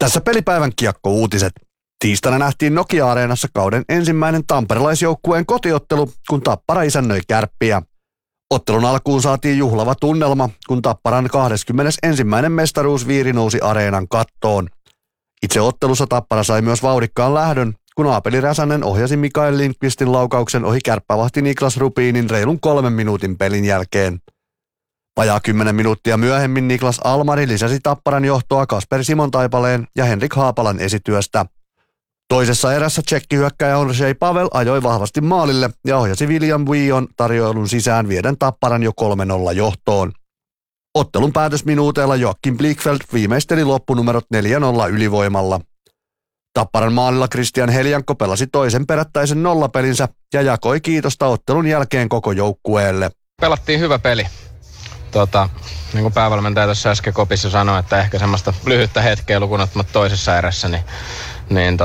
Tässä pelipäivän kiekko-uutiset. Tiistaina nähtiin Nokia-areenassa kauden ensimmäinen tamperelaisjoukkueen kotiottelu, kun Tappara isännöi Kärppiä. Ottelun alkuun saatiin juhlava tunnelma, kun Tapparan 21. mestaruusviiri nousi areenan kattoon. Itse ottelussa Tappara sai myös vauhdikkaan lähdön, kun Aapeli Räsänen ohjasi Mikael Lindqvistin laukauksen ohi kärppävahti Niklas Rubinin reilun 3 minuutin pelin jälkeen. Vajaa 10 minuuttia myöhemmin Niklas Almari lisäsi Tapparan johtoa Kasper Simon-Taipaleen ja Henrik Haapalan esityöstä. Toisessa erässä tsekkihyökkäjä Ondřej Pavel ajoi vahvasti maalille ja ohjasi William Wion tarjoilun sisään vieden Tapparan jo 3-0 johtoon. Ottelun päätösminuuteilla Joakim Blichfeld viimeisteli loppunumerot 4-0 ylivoimalla. Tapparan maalilla Christian Helianko pelasi toisen perättäisen nollapelinsä ja jakoi kiitosta ottelun jälkeen koko joukkueelle. Pelattiin hyvä peli. Niin kuin päävalmentaja tuossa äsken kopissa sanoi, että ehkä semmoista lyhyttä hetkeä lukuun ottamatta toisessa erässä, niin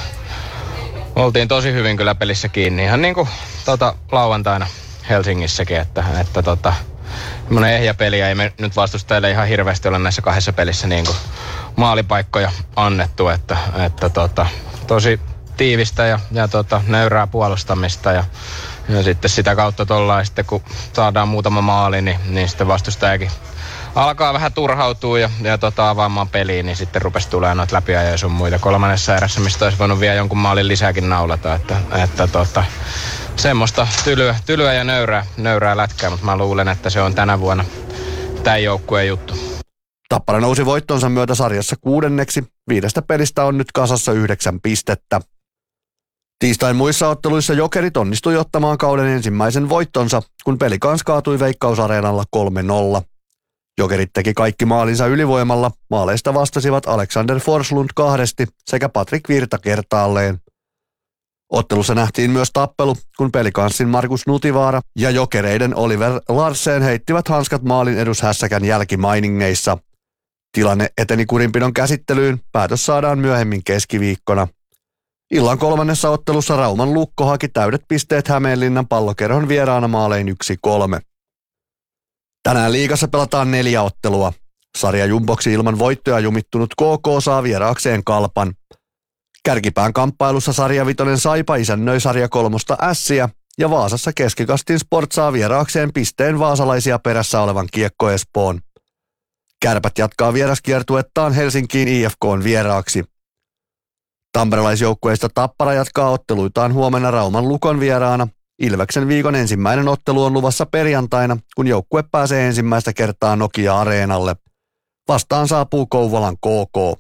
oltiin tosi hyvin kyllä pelissä kiinni. Ihan niin kuin lauantaina Helsingissäkin, että semmoinen ehjä peli ei me nyt vastustajille ihan hirveästi ole näissä kahdessa pelissä niin kuin maalipaikkoja annettu, että tosi tiivistä ja nöyrää puolustamista ja sitten sitä kautta sitten kun saadaan muutama maali, niin sitten vastustajakin alkaa vähän turhautua ja avaamaan peliin, niin sitten rupesi tulemaan noita läpiajoja sun muita kolmannessa erässä, mistä olisi voinut vielä jonkun maalin lisääkin naulata, että semmoista tylyä ja nöyrää lätkää, mutta mä luulen, että se on tänä vuonna tämän joukkueen juttu. Tappara nousi voittonsa myötä sarjassa 6. 5 pelistä on nyt kasassa 9 pistettä. Tiistain muissa otteluissa Jokerit onnistui ottamaan kauden ensimmäisen voittonsa, kun Pelikans kaatui Veikkausareenalla 3-0. Jokerit teki kaikki maalinsa ylivoimalla, maaleista vastasivat Alexander Forslund 2 sekä Patrik Virta kertaalleen. Ottelussa nähtiin myös tappelu, kun Pelikansin Markus Nutivaara ja Jokereiden Oliver Larsen heittivät hanskat maalin edushässäkän jälkimainingeissa. Tilanne eteni kurinpidon käsittelyyn, päätös saadaan myöhemmin keskiviikkona. Illan 3. ottelussa Rauman Lukko haki täydet pisteet Hämeenlinnan Pallokerhon vieraana maalein 1-3. Tänään liigassa pelataan 4 ottelua. Sarja jumboksi ilman voittoja jumittunut KK saa vieraakseen Kalpan. Kärkipään kamppailussa sarja 5 Saipa isännöi sarja 3 Ässiä ja Vaasassa Keskikastin Sport saa vieraakseen pisteen vaasalaisia perässä olevan Kiekko Espoon. Kärpät jatkaa vieraskiertuettaan Helsinkiin IFK:n vieraaksi. Tamperelaisjoukkueista Tappara jatkaa otteluitaan huomenna Rauman Lukon vieraana. Ilveksen viikon ensimmäinen ottelu on luvassa perjantaina, kun joukkue pääsee ensimmäistä kertaa Nokia-areenalle. Vastaan saapuu Kouvolan KK.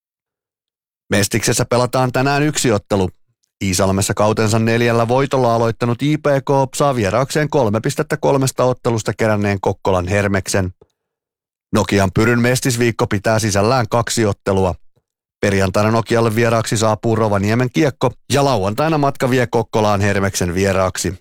Mestiksessä pelataan tänään 1 ottelu. Iisalmessa kautensa 4 voitolla aloittanut IPK saa vieraakseen 3 pistettä 3 ottelusta keränneen Kokkolan Hermeksen. Nokian Pyryn mestisviikko pitää sisällään 2 ottelua. Perjantaina Nokialle vieraaksi saapuu Rovaniemen Kiekko ja lauantaina matka vie Kokkolaan Hermeksen vieraaksi.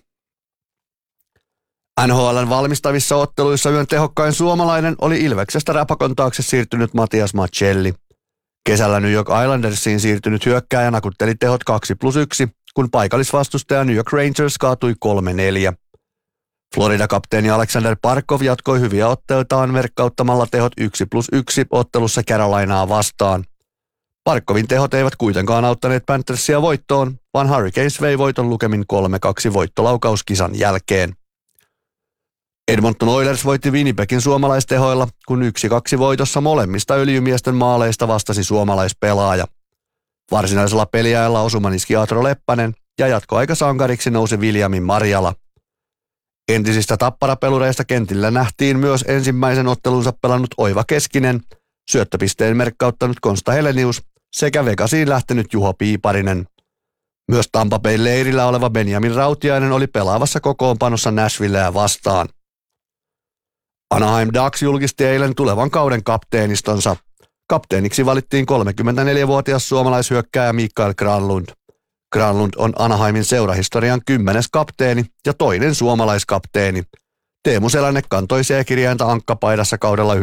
NHL:n valmistavissa otteluissa yön tehokkain suomalainen oli Ilveksestä Räpakon taakse siirtynyt Matias Maccelli. Kesällä New York Islandersiin siirtynyt hyökkääjä nakutteli tehot 2+1, kun paikallisvastustaja New York Rangers kaatui 3-4. Florida-kapteeni Alexander Barkov jatkoi hyviä otteiltaan verkkauttamalla tehot 1+1 ottelussa Carolinaa vastaan. Barkovin tehot eivät kuitenkaan auttaneet Panthersia voittoon, vaan Hurricanes vei voiton lukemin 3-2 voittolaukauskisan jälkeen. Edmonton Oilers voitti Winnipegin suomalaistehoilla, kun 1-2 voitossa molemmista öljymiesten maaleista vastasi suomalaispelaaja. Varsinaisella peliajalla osuman iski Aatro Leppänen ja jatkoaikasankariksi nousi Williamin Marjala. Entisistä Tappara-pelureista kentillä nähtiin myös ensimmäisen ottelunsa pelannut Oiva Keskinen, syöttöpisteen merkkauttanut Konsta Helenius sekä Vegasiin lähtenyt Juho Piiparinen. Myös Tampa Bayn leirillä oleva Benjamin Rautiainen oli pelaavassa kokoonpanossa Nashvilleä vastaan. Anaheim Ducks julkisti eilen tulevan kauden kapteenistonsa. Kapteeniksi valittiin 34-vuotias suomalaishyökkääjä Mikael Granlund. Granlund on Anaheimin seurahistorian 10. kapteeni ja toinen suomalaiskapteeni. Teemu Selänne kantoi C-kirjainta ankkapaidassa kaudella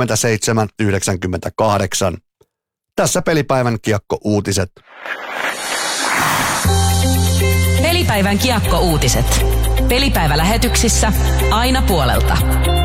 97-98. Tässä pelipäivän kiekko-uutiset. Pelipäivän kiekko-uutiset. Pelipäivälähetyksissä aina puolelta.